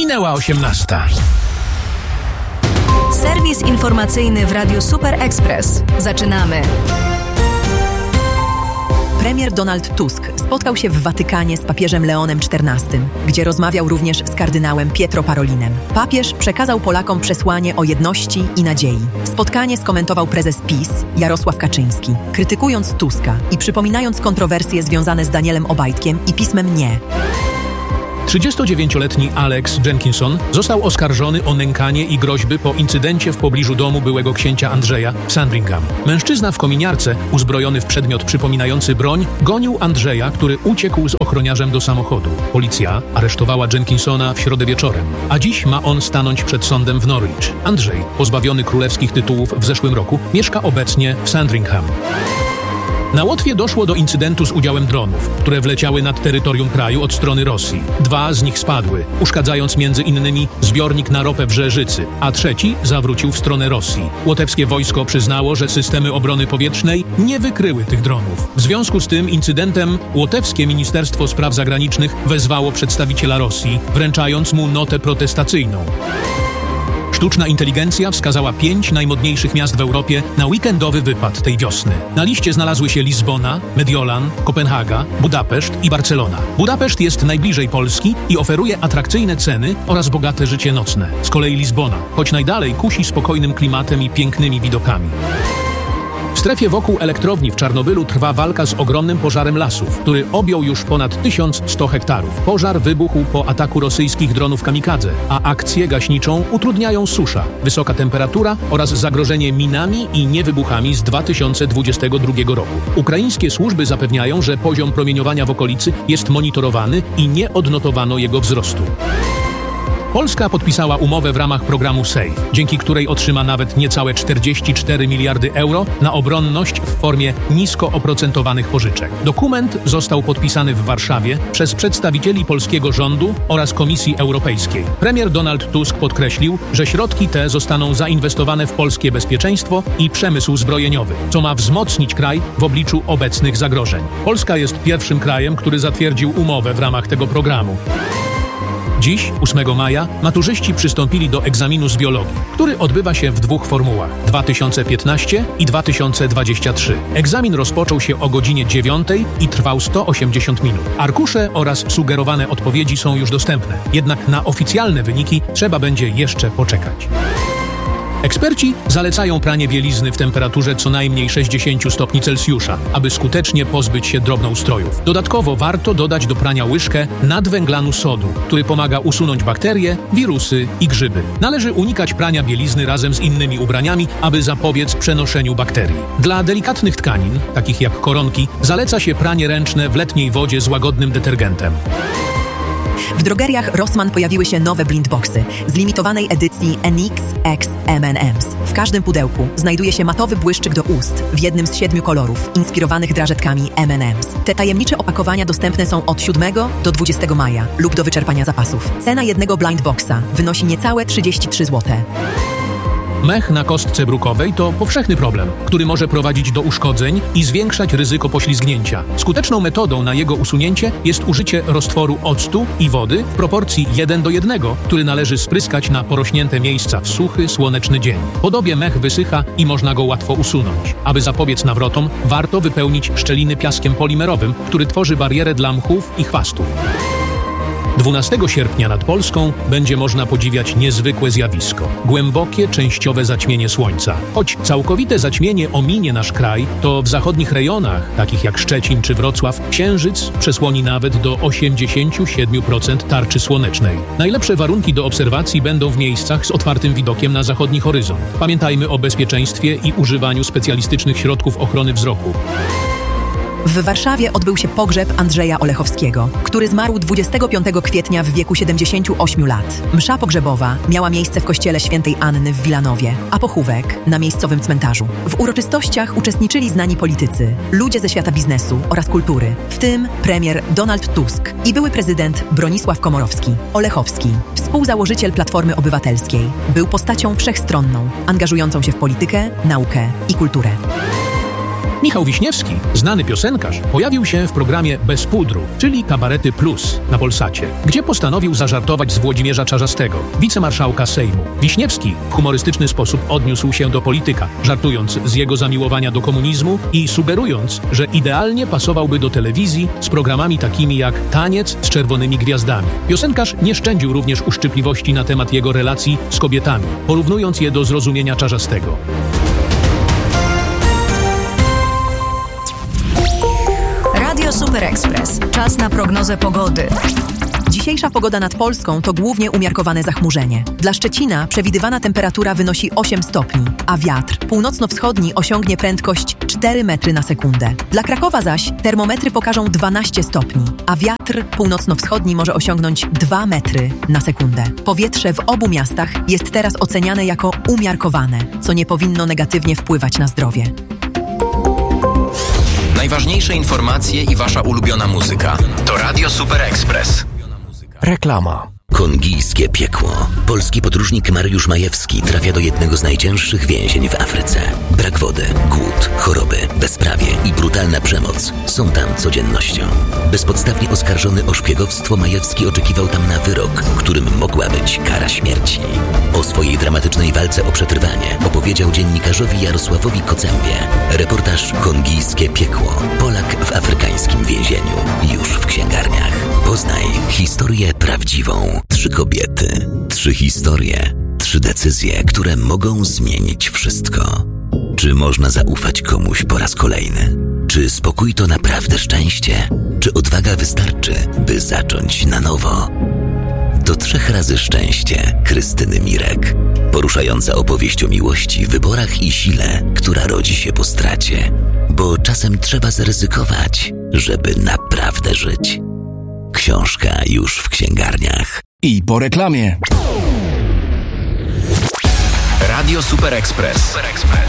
Minęła 18. Serwis informacyjny w Radiu Super Express. Zaczynamy. Premier Donald Tusk spotkał się w Watykanie z papieżem Leonem XIV, gdzie rozmawiał również z kardynałem Pietro Parolinem. Papież przekazał Polakom przesłanie o jedności i nadziei. Spotkanie skomentował prezes PiS Jarosław Kaczyński, krytykując Tuska i przypominając kontrowersje związane z Danielem Obajtkiem i pismem Nie. 39-letni Alex Jenkinson został oskarżony o nękanie i groźby po incydencie w pobliżu domu byłego księcia Andrzeja w Sandringham. Mężczyzna w kominiarce, uzbrojony w przedmiot przypominający broń, gonił Andrzeja, który uciekł z ochroniarzem do samochodu. Policja aresztowała Jenkinsona w środę wieczorem, a dziś ma on stanąć przed sądem w Norwich. Andrzej, pozbawiony królewskich tytułów w zeszłym roku, mieszka obecnie w Sandringham. Na Łotwie doszło do incydentu z udziałem dronów, które wleciały nad terytorium kraju od strony Rosji. 2 z nich spadły, uszkadzając m.in. zbiornik na ropę w Rzeżycy, a trzeci zawrócił w stronę Rosji. Łotewskie wojsko przyznało, że systemy obrony powietrznej nie wykryły tych dronów. W związku z tym incydentem łotewskie Ministerstwo Spraw Zagranicznych wezwało przedstawiciela Rosji, wręczając mu notę protestacyjną. Sztuczna inteligencja wskazała 5 najmodniejszych miast w Europie na weekendowy wypad tej wiosny. Na liście znalazły się Lizbona, Mediolan, Kopenhaga, Budapeszt i Barcelona. Budapeszt jest najbliżej Polski i oferuje atrakcyjne ceny oraz bogate życie nocne. Z kolei Lizbona, choć najdalej, kusi spokojnym klimatem i pięknymi widokami. W strefie wokół elektrowni w Czarnobylu trwa walka z ogromnym pożarem lasów, który objął już ponad 1100 hektarów. Pożar wybuchł po ataku rosyjskich dronów kamikadze, a akcję gaśniczą utrudniają susza, wysoka temperatura oraz zagrożenie minami i niewybuchami z 2022 roku. Ukraińskie służby zapewniają, że poziom promieniowania w okolicy jest monitorowany i nie odnotowano jego wzrostu. Polska podpisała umowę w ramach programu SAFE, dzięki której otrzyma nawet niecałe 44 miliardy euro na obronność w formie nisko oprocentowanych pożyczek. Dokument został podpisany w Warszawie przez przedstawicieli polskiego rządu oraz Komisji Europejskiej. Premier Donald Tusk podkreślił, że środki te zostaną zainwestowane w polskie bezpieczeństwo i przemysł zbrojeniowy, co ma wzmocnić kraj w obliczu obecnych zagrożeń. Polska jest pierwszym krajem, który zatwierdził umowę w ramach tego programu. Dziś, 8 maja, maturzyści przystąpili do egzaminu z biologii, który odbywa się w 2 formułach: 2015 i 2023. Egzamin rozpoczął się o godzinie 9 i trwał 180 minut. Arkusze oraz sugerowane odpowiedzi są już dostępne, jednak na oficjalne wyniki trzeba będzie jeszcze poczekać. Eksperci zalecają pranie bielizny w temperaturze co najmniej 60 stopni Celsjusza, aby skutecznie pozbyć się drobnoustrojów. Dodatkowo warto dodać do prania łyżkę nadwęglanu sodu, który pomaga usunąć bakterie, wirusy i grzyby. Należy unikać prania bielizny razem z innymi ubraniami, aby zapobiec przenoszeniu bakterii. Dla delikatnych tkanin, takich jak koronki, zaleca się pranie ręczne w letniej wodzie z łagodnym detergentem. W drogeriach Rossmann pojawiły się nowe blindboxy z limitowanej edycji NX X M&M's. W każdym pudełku znajduje się matowy błyszczyk do ust w jednym z 7 kolorów, inspirowanych drażetkami M&M's. Te tajemnicze opakowania dostępne są od 7 do 20 maja lub do wyczerpania zapasów. Cena jednego blindboxa wynosi niecałe 33 zł. Mech na kostce brukowej to powszechny problem, który może prowadzić do uszkodzeń i zwiększać ryzyko poślizgnięcia. Skuteczną metodą na jego usunięcie jest użycie roztworu octu i wody w proporcji 1:1, który należy spryskać na porośnięte miejsca w suchy, słoneczny dzień. Po dobie mech wysycha i można go łatwo usunąć. Aby zapobiec nawrotom, warto wypełnić szczeliny piaskiem polimerowym, który tworzy barierę dla mchów i chwastów. 12 sierpnia nad Polską będzie można podziwiać niezwykłe zjawisko – głębokie, częściowe zaćmienie słońca. Choć całkowite zaćmienie ominie nasz kraj, to w zachodnich rejonach, takich jak Szczecin czy Wrocław, księżyc przesłoni nawet do 87% tarczy słonecznej. Najlepsze warunki do obserwacji będą w miejscach z otwartym widokiem na zachodni horyzont. Pamiętajmy o bezpieczeństwie i używaniu specjalistycznych środków ochrony wzroku. W Warszawie odbył się pogrzeb Andrzeja Olechowskiego, który zmarł 25 kwietnia w wieku 78 lat. Msza pogrzebowa miała miejsce w kościele Świętej Anny w Wilanowie, a pochówek na miejscowym cmentarzu. W uroczystościach uczestniczyli znani politycy, ludzie ze świata biznesu oraz kultury, w tym premier Donald Tusk i były prezydent Bronisław Komorowski. Olechowski, współzałożyciel Platformy Obywatelskiej, był postacią wszechstronną, angażującą się w politykę, naukę i kulturę. Michał Wiśniewski, znany piosenkarz, pojawił się w programie Bez pudru, czyli Kabarety Plus na Polsacie, gdzie postanowił zażartować z Włodzimierza Czarzastego, wicemarszałka Sejmu. Wiśniewski w humorystyczny sposób odniósł się do polityka, żartując z jego zamiłowania do komunizmu i sugerując, że idealnie pasowałby do telewizji z programami takimi jak Taniec z czerwonymi gwiazdami. Piosenkarz nie szczędził również uszczypliwości na temat jego relacji z kobietami, porównując je do zrozumienia Czarzastego. Radio Super Express. Czas na prognozę pogody. Dzisiejsza pogoda nad Polską to głównie umiarkowane zachmurzenie. Dla Szczecina przewidywana temperatura wynosi 8 stopni, a wiatr północno-wschodni osiągnie prędkość 4 metry na sekundę. Dla Krakowa zaś termometry pokażą 12 stopni, a wiatr północno-wschodni może osiągnąć 2 metry na sekundę. Powietrze w obu miastach jest teraz oceniane jako umiarkowane, co nie powinno negatywnie wpływać na zdrowie. Najważniejsze informacje i wasza ulubiona muzyka to Radio Super Express. Reklama. Kongijskie piekło. Polski podróżnik Mariusz Majewski trafia do jednego z najcięższych więzień w Afryce. Brak wody, głód, choroby, bezprawie i brutalna przemoc są tam codziennością. Bezpodstawnie oskarżony o szpiegowstwo, Majewski oczekiwał tam na wyrok, którym mogła być kara śmierci. O swojej dramatycznej walce o przetrwanie opowiedział dziennikarzowi Jarosławowi Kocębie. Reportaż Kongijskie piekło. Polak w afrykańskim więzieniu. Już w księgarniach. Poznaj historię prawdziwą. 3 kobiety, 3 historie, 3 decyzje, które mogą zmienić wszystko. Czy można zaufać komuś po raz kolejny? Czy spokój to naprawdę szczęście? Czy odwaga wystarczy, by zacząć na nowo? To 3 razy szczęście Krystyny Mirek. Poruszająca opowieść o miłości, wyborach i sile, która rodzi się po stracie. Bo czasem trzeba zaryzykować, żeby naprawdę żyć. Książka już w księgarniach. I po reklamie. Radio Super Express.